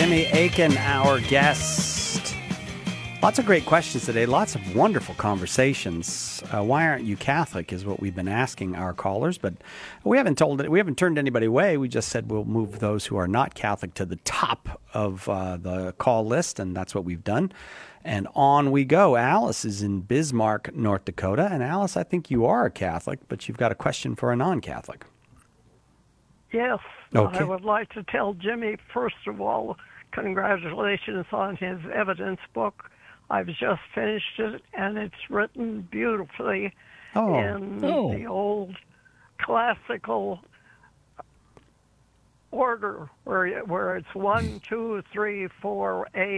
Jimmy Akin, our guest. Lots of great questions today. Lots of wonderful conversations. Why aren't you Catholic is what we've been asking our callers, but we haven't turned anybody away. We just said we'll move those who are not Catholic to the top of the call list, and that's what we've done. And on we go. Alice is in Bismarck, North Dakota. And Alice, I think you are a Catholic, but you've got a question for a non-Catholic. Yes. Okay. I would like to tell Jimmy, first of all, congratulations on his evidence book. I've just finished it, and it's written beautifully in the old classical order where it's 1, 2, 3, 4, A.